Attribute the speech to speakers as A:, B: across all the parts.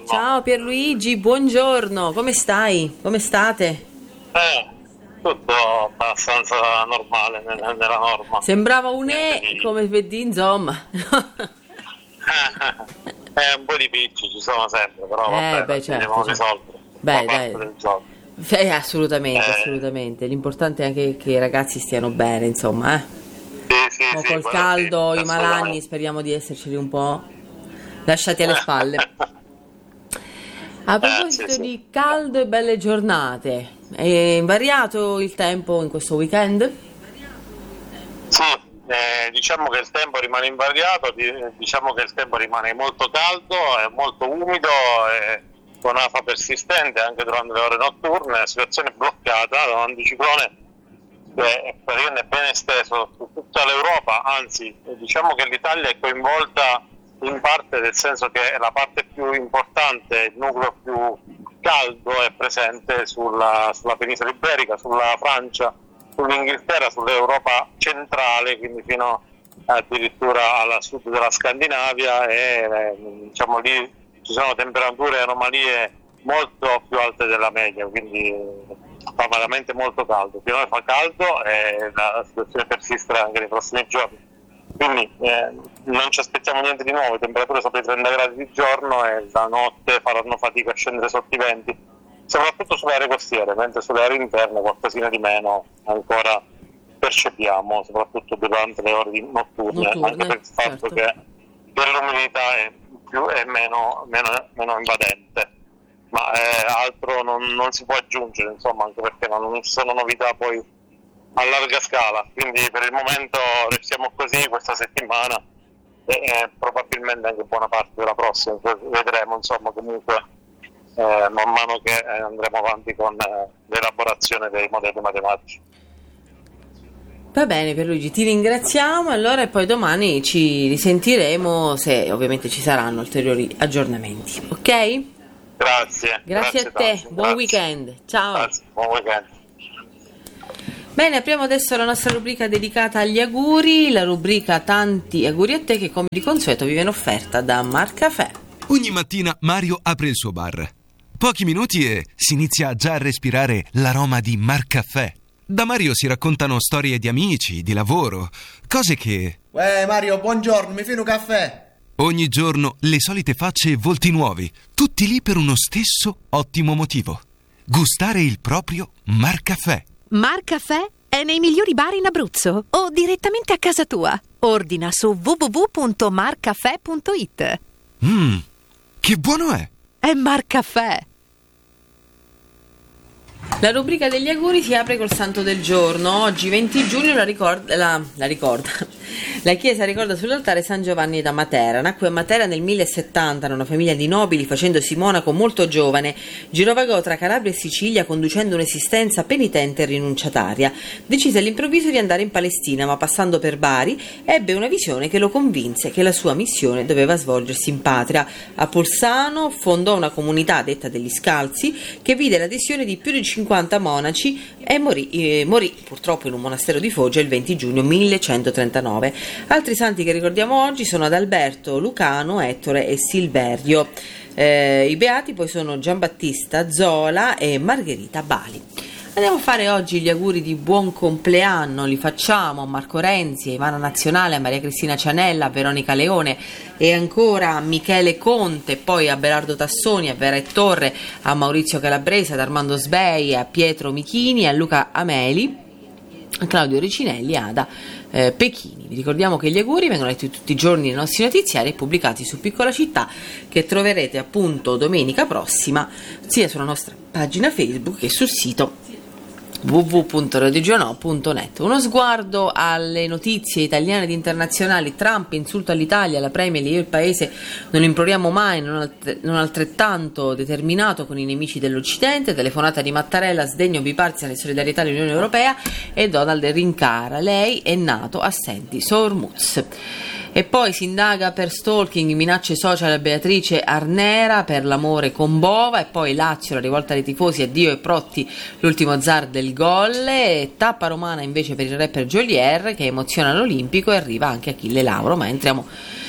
A: Ciao Pierluigi, buongiorno, come stai? Come state?
B: Tutto abbastanza normale, nella norma.
A: Sembrava come vedi, insomma.
B: Un po' di picci ci sono sempre, però vabbè,
A: certo.
B: Risolvere.
A: Dai.
B: Del gioco.
A: Assolutamente. L'importante è anche che i ragazzi stiano bene, insomma.
B: Sì,
A: col caldo, i malanni, speriamo di esserceli un po' lasciati alle spalle. A proposito di caldo e belle giornate, è invariato il tempo in questo weekend?
B: Sì, diciamo che il tempo rimane invariato, diciamo che il tempo rimane molto caldo e molto umido e con afa persistente anche durante le ore notturne, situazione bloccata da un anticiclone che è ben esteso su tutta l'Europa, anzi diciamo che l'Italia è coinvolta in parte, nel senso che la parte più importante, il nucleo più caldo è presente sulla penisola iberica, sulla Francia, sull'Inghilterra, sull'Europa centrale, quindi fino addirittura al sud della Scandinavia, e diciamo lì ci sono temperature e anomalie molto più alte della media, quindi fa veramente molto caldo. Qui noi fa caldo e la situazione persiste anche nei prossimi giorni. Quindi non ci aspettiamo niente di nuovo, temperature sopra i 30 gradi di giorno e la notte faranno fatica a scendere sotto i venti, soprattutto sulle aree costiere, mentre sulle aree interne qualcosina di meno ancora percepiamo, soprattutto durante le ore notturne, anche per il fatto che l'umidità è meno invadente. Ma altro non si può aggiungere, insomma, anche perché non ci sono novità poi a larga scala, quindi per il momento restiamo così questa settimana e probabilmente anche buona parte della prossima, vedremo, insomma, comunque man mano che andremo avanti con l'elaborazione dei modelli matematici.
A: Va bene Pierluigi, ti ringraziamo, allora, e poi domani ci risentiremo se ovviamente ci saranno ulteriori aggiornamenti, ok?
B: Grazie
A: a te, buon weekend, ciao.
B: Grazie, buon weekend.
A: Bene, apriamo adesso la nostra rubrica dedicata agli auguri, la rubrica Tanti auguri a te, che come di consueto vi viene offerta da Marcaffè.
C: Ogni mattina Mario apre il suo bar. Pochi minuti e si inizia già a respirare l'aroma di Marcaffè. Da Mario si raccontano storie di amici, di lavoro, cose che...
D: Mario, buongiorno, mi fai un caffè?
C: Ogni giorno le solite facce e volti nuovi, tutti lì per uno stesso ottimo motivo. Gustare il proprio Marcaffè.
E: Marcaffè è nei migliori bar in Abruzzo o direttamente a casa tua. Ordina su www.marcaffè.it.
C: Che buono è! È
E: Marcaffè.
A: La rubrica degli auguri si apre col santo del giorno. Oggi 20 giugno la ricorda. La chiesa ricorda sull'altare San Giovanni da Matera. Nacque a Matera nel 1070 in una famiglia di nobili, facendosi monaco molto giovane. Girovagò tra Calabria e Sicilia conducendo un'esistenza penitente e rinunciataria. Decise all'improvviso di andare in Palestina, ma passando per Bari ebbe una visione che lo convinse che la sua missione doveva svolgersi in patria. A Bolzano fondò una comunità detta degli Scalzi, che vide l'adesione di più di 50 monaci e morì purtroppo in un monastero di Foggia il 20 giugno 1139. Altri santi che ricordiamo oggi sono Adalberto, Lucano, Ettore e Silverio. I beati poi sono Giambattista Zola e Margherita Bali. Andiamo a fare oggi gli auguri di buon compleanno, li facciamo a Marco Renzi, a Ivana Nazionale, a Maria Cristina Cianella, a Veronica Leone e ancora a Michele Conte, poi a Berardo Tassoni, a Vera e Torre, a Maurizio Calabrese, ad Armando Sbei, a Pietro Michini, a Luca Ameli, a Claudio Ricinelli e Ada Pechini. Vi ricordiamo che gli auguri vengono letti tutti i giorni nei nostri notiziari e pubblicati su Piccola Città, che troverete appunto domenica prossima sia sulla nostra pagina Facebook che sul sito www.radiogiornò.net. Uno sguardo alle notizie italiane ed internazionali. Trump, insulto all'Italia, la Premier, io il paese non imploriamo mai, non altrettanto determinato con i nemici dell'Occidente, telefonata di Mattarella, sdegno bipartisan e solidarietà all'Unione Europea, e Donald rincara, lei è nato a Senti Sormuz. E poi si indaga per stalking, minacce social a Beatrice Arnera per l'amore con Bova, e poi Lazio, la rivolta dei tifosi, addio e Protti, l'ultimo zar del gol, e tappa romana invece per il rapper Jolier che emoziona l'Olimpico, e arriva anche Achille Lauro. Ma entriamo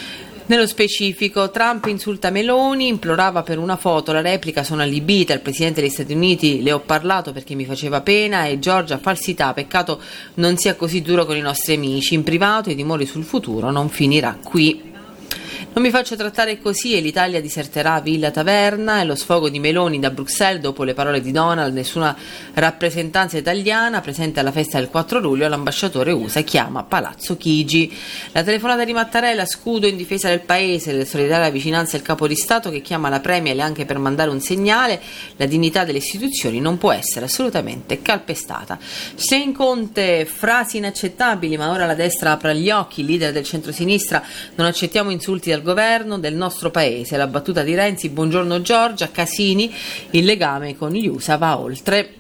A: Nello specifico, Trump insulta Meloni, implorava per una foto, la replica sono allibita, il presidente degli Stati Uniti le ho parlato perché mi faceva pena, e Giorgia falsità, peccato non sia così duro con i nostri amici, in privato i timori sul futuro non finirà qui. Non mi faccio trattare così e l'Italia diserterà a Villa Taverna, e lo sfogo di Meloni da Bruxelles dopo le parole di Donald, nessuna rappresentanza italiana presente alla festa del 4 luglio, l'ambasciatore USA chiama Palazzo Chigi. La telefonata di Mattarella, scudo in difesa del paese, le solidarietà vicinanza al capo di Stato che chiama la Premier anche per mandare un segnale, la dignità delle istituzioni non può essere assolutamente calpestata. Se in Conte, frasi inaccettabili, ma ora la destra apra gli occhi, leader del centrosinistra, non accettiamo insulti dal governo del nostro paese, la battuta di Renzi, buongiorno Giorgia, Casini, il legame con gli USA va oltre.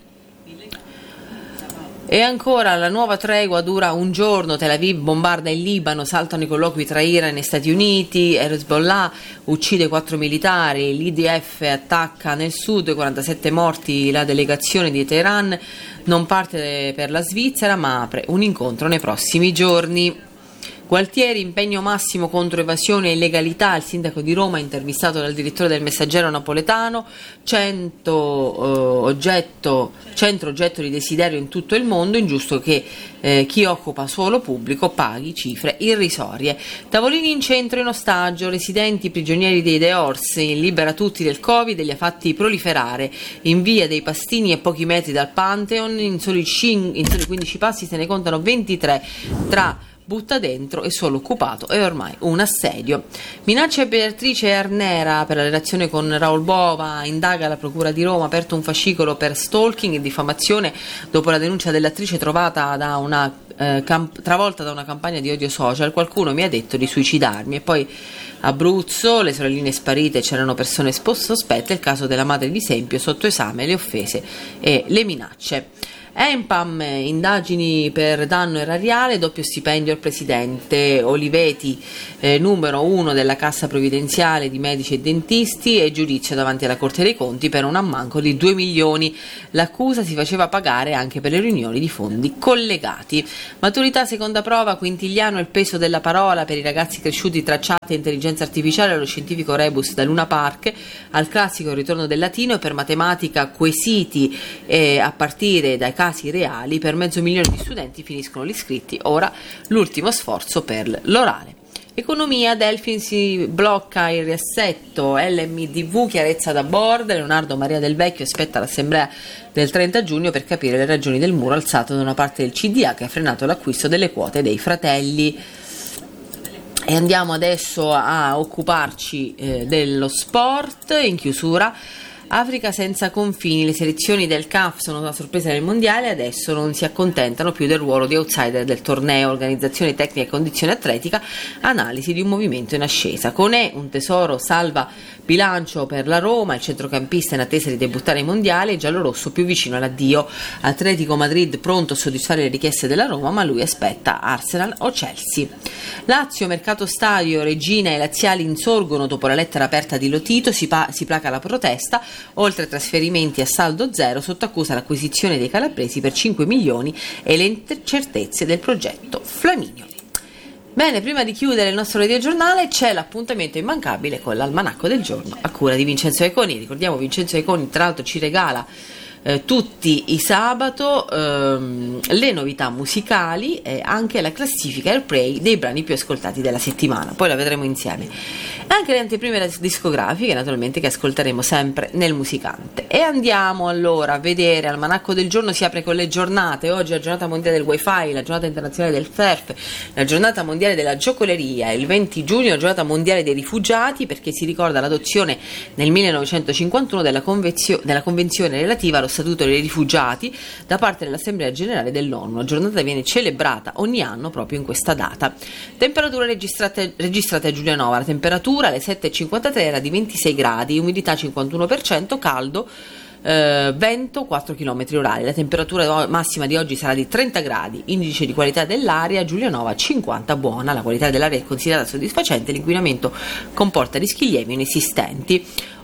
A: E ancora la nuova tregua dura un giorno, Tel Aviv bombarda il Libano, saltano i colloqui tra Iran e Stati Uniti, Hezbollah uccide 4 militari, l'IDF attacca nel sud, 47 morti, la delegazione di Teheran non parte per la Svizzera ma apre un incontro nei prossimi giorni. Gualtieri, impegno massimo contro evasione e illegalità, il sindaco di Roma intervistato dal direttore del Messaggero napoletano, centro oggetto di desiderio in tutto il mondo, ingiusto che chi occupa suolo pubblico paghi cifre irrisorie. Tavolini in centro in ostaggio, residenti prigionieri dei Deorsi, libera tutti del Covid e li ha fatti proliferare, in via dei Pastini a pochi metri dal Pantheon, in soli 15 passi se ne contano 23 tra butta dentro e suolo occupato, è ormai un assedio. Minaccia Beatrice Arnera per la relazione con Raul Bova, indaga la Procura di Roma, aperto un fascicolo per stalking e diffamazione dopo la denuncia dell'attrice trovata da una travolta da una campagna di odio social. Qualcuno mi ha detto di suicidarmi. E poi Abruzzo, le sorelline sparite, c'erano persone sospette, il caso della madre di Sempio, sotto esame le offese e le minacce. Empam, indagini per danno erariale, doppio stipendio al presidente. Oliveti, numero 1 della Cassa Provvidenziale di medici e dentisti, e giudizio davanti alla Corte dei Conti per un ammanco di 2 milioni. L'accusa si faceva pagare anche per le riunioni di fondi collegati. Maturità seconda prova, Quintigliano, il peso della parola per i ragazzi cresciuti tra chat e intelligenza artificiale, allo scientifico rebus da Luna Park, al classico ritorno del latino, e per matematica quesiti a partire dai casi reali. Per 500.000 di studenti finiscono gli iscritti, ora l'ultimo sforzo per l'orale. Economia, Delfin si blocca il riassetto, LMDV chiarezza da board, Leonardo Maria Del Vecchio aspetta l'assemblea del 30 giugno per capire le ragioni del muro alzato da una parte del CDA che ha frenato l'acquisto delle quote dei fratelli. E andiamo adesso a occuparci dello sport. In chiusura, Africa senza confini, le selezioni del CAF sono una sorpresa del mondiale, adesso non si accontentano più del ruolo di outsider del torneo, organizzazione tecnica e condizione atletica, analisi di un movimento in ascesa. Conè, un tesoro, salva bilancio per la Roma, il centrocampista in attesa di debuttare ai mondiali, giallorosso più vicino all'addio. Atletico Madrid pronto a soddisfare le richieste della Roma, ma lui aspetta Arsenal o Chelsea. Lazio, mercato stadio, Regina e laziali insorgono dopo la lettera aperta di Lotito, si placa la protesta. Oltre ai trasferimenti a saldo zero, sotto accusa l'acquisizione dei calabresi per 5 milioni e le incertezze del progetto Flaminio. Bene, prima di chiudere il nostro radiogiornale c'è l'appuntamento immancabile con l'almanacco del giorno a cura di Vincenzo Econi. Ricordiamo, Vincenzo Econi tra l'altro ci regala tutti i sabato le novità musicali e anche la classifica Airplay dei brani più ascoltati della settimana, poi la vedremo insieme, anche le anteprime discografiche naturalmente che ascolteremo sempre nel Musicante. E andiamo allora a vedere Almanacco del giorno. Si apre con le giornate. Oggi è la giornata mondiale del wifi, la giornata internazionale del surf, la giornata mondiale della giocoleria, il 20 giugno la giornata mondiale dei rifugiati, perché si ricorda l'adozione nel 1951 della convenzione relativa allo Statuto dei rifugiati da parte dell'Assemblea Generale dell'ONU. La giornata viene celebrata ogni anno proprio in questa data. Temperature registrate a Giulianova. La temperatura alle 7.53 era di 26 gradi, umidità 51%, caldo, vento 4 km orari. La temperatura massima di oggi sarà di 30 gradi, indice di qualità dell'aria Giulianova 50, buona. La qualità dell'aria è considerata soddisfacente, l'inquinamento comporta rischi lievi inesistenti.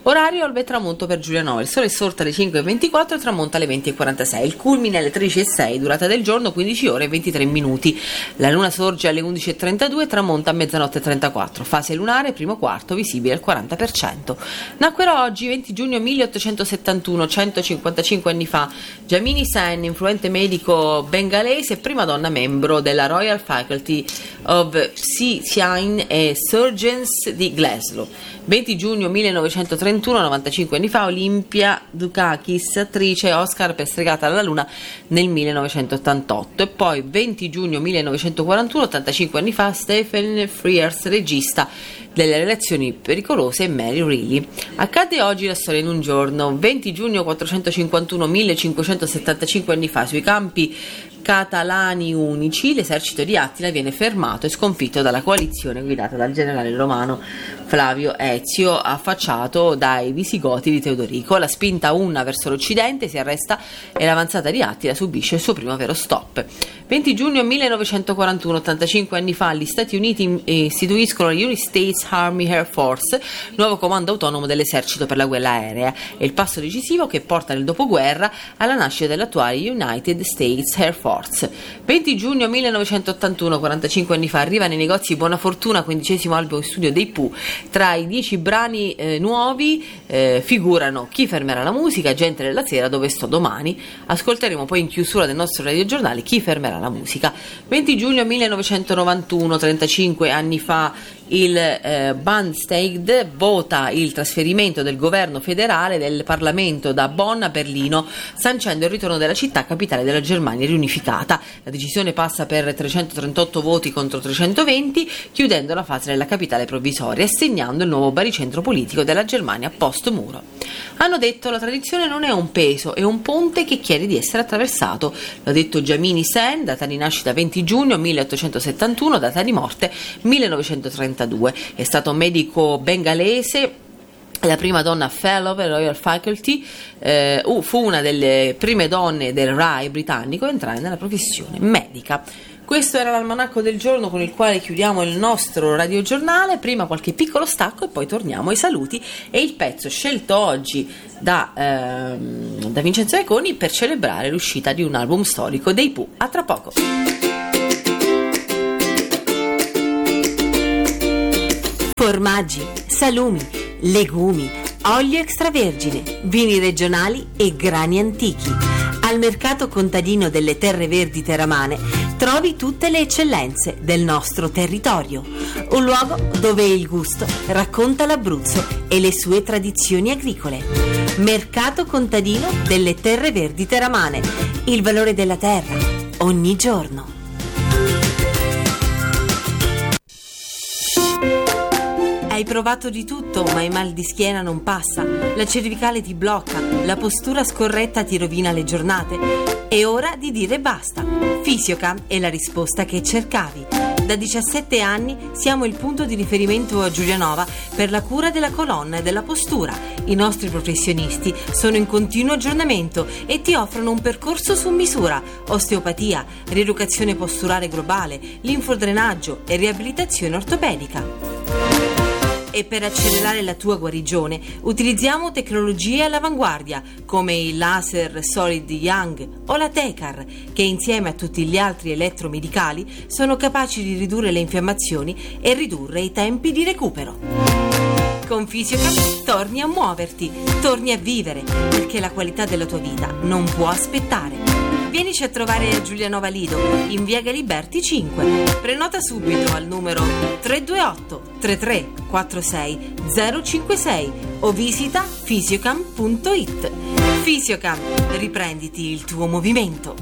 A: Orario alba e tramonto per Giulianova, il sole sorta alle 5:24 e tramonta alle 20:46, il culmine alle 13:06, durata del giorno 15 ore e 23 minuti. La luna sorge alle 11:32 e tramonta a mezzanotte e 34, fase lunare primo quarto visibile al 40%. Nacquero oggi, 20 giugno 1871, 155 anni fa, Jamini Sen, influente medico bengalese e prima donna membro della Royal Faculty of Physicians e Surgeons di Glasgow. 20 giugno 1931, 95 anni fa, Olympia Dukakis, attrice Oscar per Stregata alla Luna nel 1988. E poi 20 giugno 1941, 85 anni fa, Stephen Frears, regista delle Relazioni pericolose, e Mary Reilly. Accade oggi la storia in un giorno. 20 giugno 451, 1575 anni fa, sui campi catalani unici, l'esercito di Attila viene fermato e sconfitto dalla coalizione guidata dal generale romano Flavio Ezio, affacciato dai visigoti di Teodorico. La spinta unna verso l'occidente si arresta e l'avanzata di Attila subisce il suo primo vero stop. 20 giugno 1941, 85 anni fa, gli Stati Uniti istituiscono la United States Army Air Force, nuovo comando autonomo dell'esercito per la guerra aerea, e il passo decisivo che porta nel dopoguerra alla nascita dell'attuale United States Air Force. 20 giugno 1981, 45 anni fa, arriva nei negozi Buona Fortuna, 15° album in studio dei Pooh. Tra i 10 brani nuovi figurano Chi fermerà la musica, Gente della sera, Dove sto domani. Ascolteremo poi in chiusura del nostro radiogiornale Chi fermerà la musica. 20 giugno 1991, 35 anni fa, il Bundestag vota il trasferimento del governo federale del Parlamento da Bonn a Berlino, sancendo il ritorno della città capitale della Germania riunificata. La decisione passa per 338 voti contro 320, chiudendo la fase della capitale provvisoria e segnando il nuovo baricentro politico della Germania post-muro. Hanno detto: la tradizione non è un peso, è un ponte che chiede di essere attraversato. L'ha detto Jamini Sen, data di nascita 20 giugno 1871, data di morte 1932. È stato un medico bengalese, la prima donna fellow della Royal Faculty, fu una delle prime donne del RAI britannico a entrare nella professione medica. Questo era l'almanacco del giorno con il quale chiudiamo il nostro radiogiornale. Prima qualche piccolo stacco e poi torniamo ai saluti e il pezzo scelto oggi da Vincenzo Iaconi per celebrare l'uscita di un album storico dei Pooh. A tra poco.
F: Formaggi, salumi, legumi, olio extravergine, vini regionali e grani antichi. Al mercato contadino delle Terre Verdi Teramane trovi tutte le eccellenze del nostro territorio. Un luogo dove il gusto racconta l'Abruzzo e le sue tradizioni agricole. Mercato contadino delle Terre Verdi Teramane. Il valore della terra ogni giorno. Hai provato di tutto, ma il mal di schiena non passa, la cervicale ti blocca, la postura scorretta ti rovina le giornate. È ora di dire basta. Fisiocam è la risposta che cercavi. Da 17 anni siamo il punto di riferimento a Giulianova per la cura della colonna e della postura. I nostri professionisti sono in continuo aggiornamento e ti offrono un percorso su misura: osteopatia, rieducazione posturale globale, linfodrenaggio e riabilitazione ortopedica. E per accelerare la tua guarigione utilizziamo tecnologie all'avanguardia come il laser Solid Young o la Tecar, che insieme a tutti gli altri elettromedicali sono capaci di ridurre le infiammazioni e ridurre i tempi di recupero. Con Fisiocam torni a muoverti, torni a vivere, perché la qualità della tua vita non può aspettare. Vienici a trovare a Giulianova Lido, in via Galiberti 5. Prenota subito al numero 328 33 46 056 o visita fisiocam.it. Fisiocam, riprenditi il tuo movimento.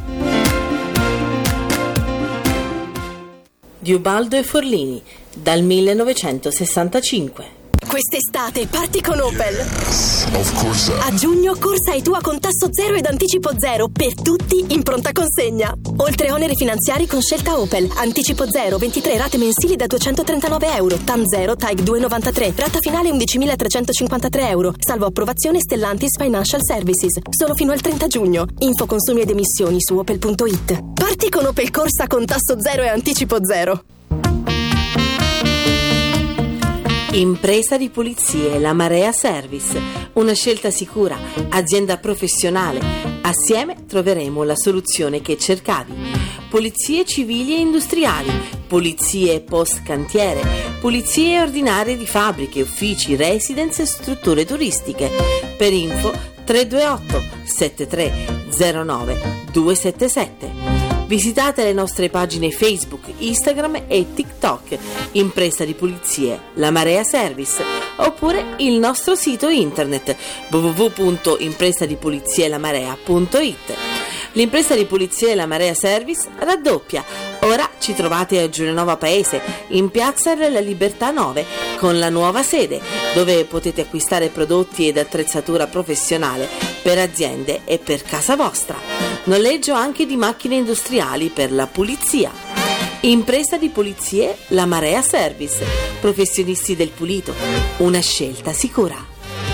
F: Di Ubaldo e Forlini, dal 1965.
G: Quest'estate parti con Opel. A giugno corsa e tua con tasso zero ed anticipo zero per tutti in pronta consegna. Oltre oneri finanziari con scelta Opel. Anticipo zero, 23 rate mensili da €239. TAN 0, TAG 2,93. Rata finale 11.353 euro. Salvo approvazione Stellantis Financial Services. Solo fino al 30 giugno. Info consumi ed emissioni su opel.it. Parti con Opel Corsa con tasso zero e anticipo zero.
F: Impresa di pulizie La Marea Service, una scelta sicura, azienda professionale. Assieme troveremo la soluzione che cercavi. Pulizie civili e industriali, pulizie post cantiere, pulizie ordinarie di fabbriche, uffici, residence e strutture turistiche. Per info 328 7309 277. Visitate le nostre pagine Facebook, Instagram e TikTok, Impresa di Pulizie La Marea Service, oppure il nostro sito internet www.impresadipuliziellamarea.it. L'impresa di pulizie La Marea Service raddoppia. Ora ci trovate a Giulianova Paese, in Piazza della Libertà 9, con la nuova sede, dove potete acquistare prodotti ed attrezzatura professionale per aziende e per casa vostra. Noleggio anche di macchine industriali per la pulizia. Impresa di pulizie La Marea Service, professionisti del pulito, una scelta sicura.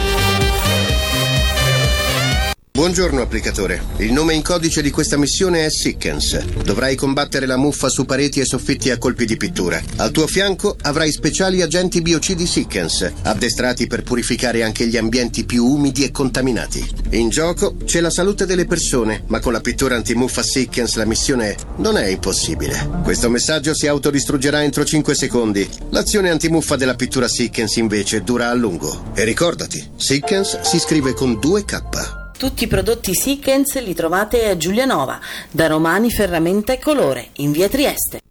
H: Buongiorno applicatore, il nome in codice di questa missione è Sickens. Dovrai combattere la muffa su pareti e soffitti a colpi di pittura. Al tuo fianco avrai speciali agenti biocidi Sickens, addestrati per purificare anche gli ambienti più umidi e contaminati. In gioco c'è la salute delle persone, ma con la pittura antimuffa Sickens la missione non è impossibile. Questo messaggio si autodistruggerà entro 5 secondi. L'azione antimuffa della pittura Sickens invece dura a lungo. E ricordati, Sickens si scrive con 2K.
F: Tutti i prodotti Sickens li trovate a Giulianova, da Romani Ferramenta e Colore, in via Trieste.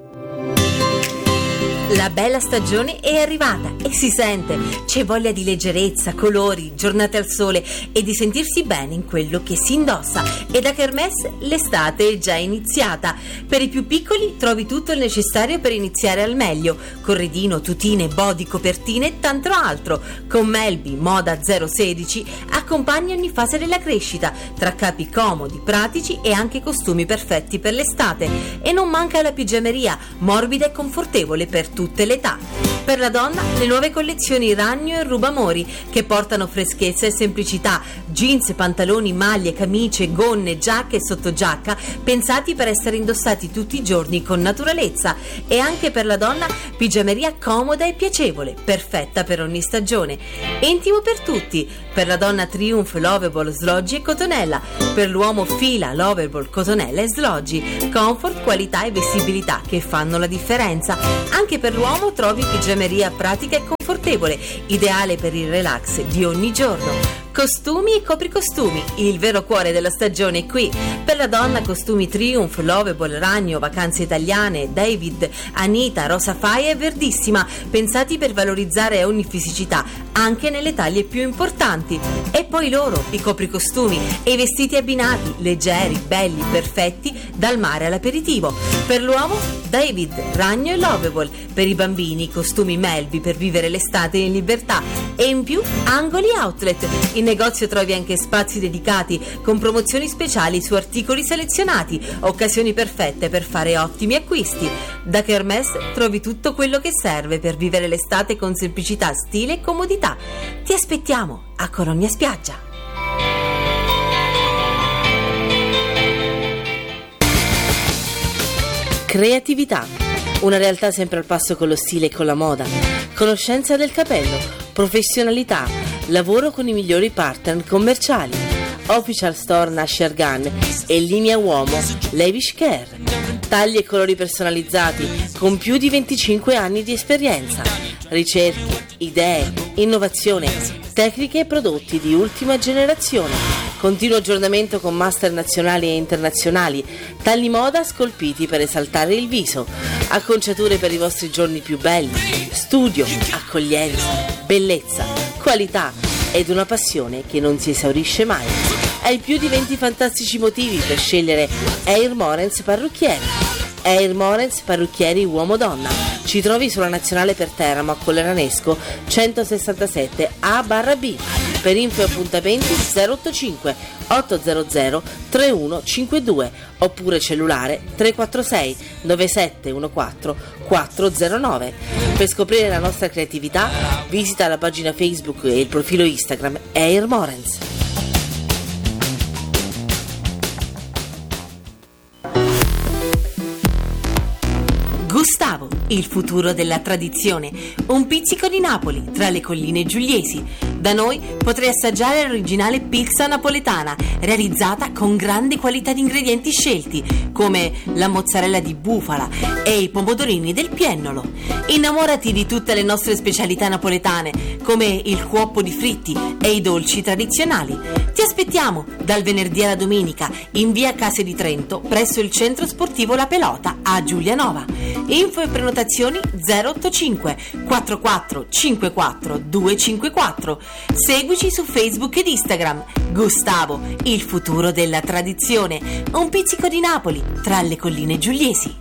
F: La bella stagione è arrivata e si sente. C'è voglia di leggerezza, colori, giornate al sole e di sentirsi bene in quello che si indossa. E da Kermesse l'estate è già iniziata. Per i più piccoli trovi tutto il necessario per iniziare al meglio. Corredino, tutine, body, copertine e tanto altro. Con Melby Moda 016 accompagni ogni fase della crescita, tra capi comodi, pratici e anche costumi perfetti per l'estate. E non manca la pigiameria, morbida e confortevole per tutte le età. Per la donna le nuove collezioni Ragno e Rubamori, che portano freschezza e semplicità, jeans, pantaloni, maglie, camicie, gonne, giacche e sottogiacca pensati per essere indossati tutti i giorni con naturalezza. E anche per la donna pigiameria comoda e piacevole, perfetta per ogni stagione. Intimo per tutti. Per la donna Triumph, Lovable, Sloggi e Cotonella. Per l'uomo Fila, Lovable, Cotonella e Sloggi. Comfort, qualità e vestibilità che fanno la differenza. Anche per l'uomo trovi pigiameria pratica e confortevole, ideale per il relax di ogni giorno. Costumi e copricostumi, il vero cuore della stagione è qui. Per la donna costumi Triumph, Lovable, Ragno, Vacanze Italiane, David, Anita, Rosa Faia e Verdissima, pensati per valorizzare ogni fisicità, anche nelle taglie più importanti. E poi loro, i copricostumi e i vestiti abbinati, leggeri, belli, perfetti, dal mare all'aperitivo. Per l'uomo, David, Ragno e Lovable. Per i bambini, costumi Melby per vivere l'estate in libertà. E in più, Angoli Outlet. In negozio trovi anche spazi dedicati con promozioni speciali su articoli selezionati, occasioni perfette per fare ottimi acquisti. Da Kermesse trovi tutto quello che serve per vivere l'estate con semplicità, stile e comodità. Ti aspettiamo a Colonia Spiaggia. Creatività, una realtà sempre al passo con lo stile e con la moda. Conoscenza del capello, professionalità, lavoro con i migliori partner commerciali. Official Store Nasher Gun e linea uomo Lavish Care. Tagli e colori personalizzati con più di 25 anni di esperienza. Ricerche, idee, innovazione, tecniche e prodotti di ultima generazione. Continuo aggiornamento con master nazionali e internazionali. Tagli moda scolpiti per esaltare il viso. Acconciature per i vostri giorni più belli. Studio, accoglienza, bellezza, qualità ed una passione che non si esaurisce mai. Hai più di 20 fantastici motivi per scegliere Air Morens Parrucchieri. Air Morens Parrucchieri uomo-donna. Ci trovi sulla Nazionale per Teramo a Colleranesco 167 A/B. Per info e appuntamenti 085 800 3152 oppure cellulare 346 9714 409. Per scoprire la nostra creatività visita la pagina Facebook e il profilo Instagram Air Morens. Gustavo, il futuro della tradizione. Un pizzico di Napoli, tra le colline giuliesi. Da noi potrai assaggiare l'originale pizza napoletana, realizzata con grande qualità di ingredienti scelti, come la mozzarella di bufala e i pomodorini del Piennolo. Innamorati di tutte le nostre specialità napoletane, come il cuoppo di fritti e i dolci tradizionali. Ti aspettiamo dal venerdì alla domenica in via Case di Trento, presso il centro sportivo La Pelota a Giulianova. Info e prenotazioni 085 44 54 254. Seguici su Facebook ed Instagram. Gustavo, il futuro della tradizione. Un pizzico di Napoli, tra le colline giuliesi.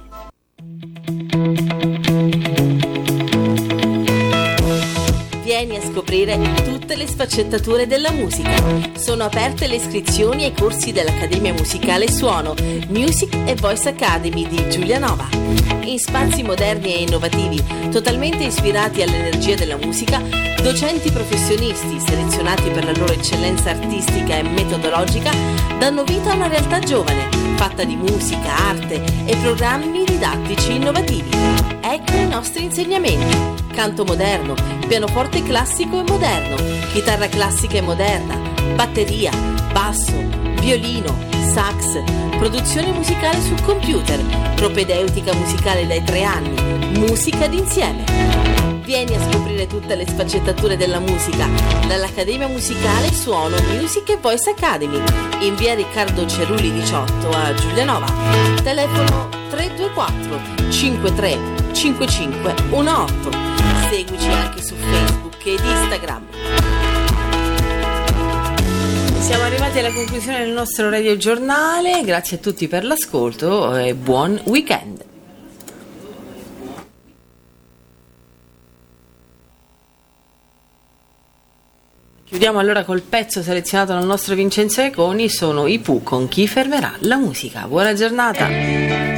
F: Vieni a scoprire tutte le sfaccettature della musica. Sono aperte le iscrizioni ai corsi dell'Accademia Musicale Suono, Music e Voice Academy di Giulianova. In spazi moderni e innovativi, totalmente ispirati all'energia della musica, docenti professionisti selezionati per la loro eccellenza artistica e metodologica danno vita a una realtà giovane, fatta di musica, arte e programmi didattici innovativi. Ecco i nostri insegnamenti: canto moderno, pianoforte classico e moderno, chitarra classica e moderna, batteria, basso, violino, sax, produzione musicale su computer, propedeutica musicale dai 3 anni, musica d'insieme. Vieni a scoprire tutte le sfaccettature della musica dall'Accademia Musicale Suono, Music e Voice Academy in via Riccardo Cerulli 18 a Giulianova. Telefono 324 53 55 18. Seguici anche su Facebook ed Instagram.
A: Siamo arrivati alla conclusione del nostro radiogiornale. Grazie a tutti per l'ascolto e buon weekend. Chiudiamo allora col pezzo selezionato dal nostro Vincenzo Econi. Sono i Pooh con Chi fermerà la musica. Buona giornata.